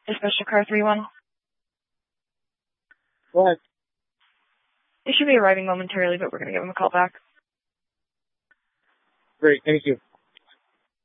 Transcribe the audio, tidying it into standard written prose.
Dispatch to car 3-1. Go ahead. They should be arriving momentarily, but we're going to give them a call back. Great, thank you.